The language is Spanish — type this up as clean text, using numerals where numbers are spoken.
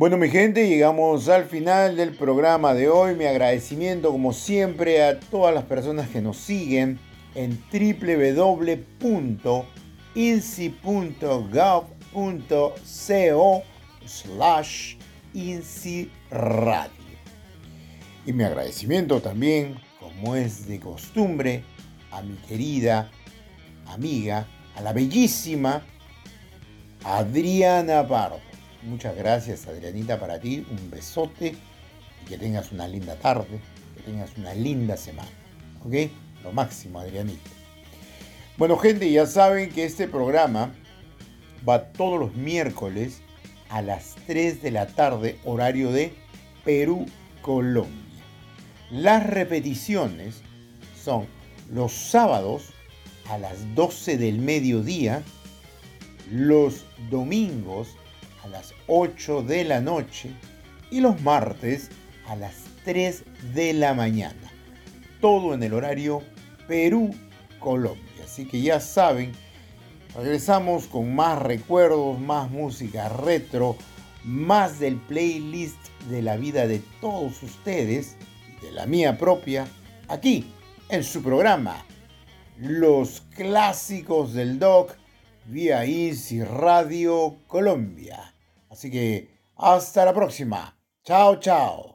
Bueno, mi gente, llegamos al final del programa de hoy. Mi agradecimiento, como siempre, a todas las personas que nos siguen en www.insi.gov.co/INSI-radio. Y mi agradecimiento también, como es de costumbre, a mi querida amiga, a la bellísima Adriana Pardo. Muchas gracias, Adrianita, para ti. Un besote y que tengas una linda tarde, que tengas una linda semana. ¿Ok? Lo máximo, Adrianita. Bueno, gente, ya saben que este programa va todos los miércoles a las 3 de la tarde, horario de Perú, Colombia. Las repeticiones son los sábados a las 12 del mediodía, los domingos a las 8 de la noche y los martes a las 3 de la mañana. Todo en el horario Perú-Colombia. Así que ya saben, regresamos con más recuerdos, más música retro, más del playlist de la vida de todos ustedes, de la mía propia, aquí en su programa Los Clásicos del Doc, vía INSI Radio Colombia. Así que hasta la próxima. Chao, chao.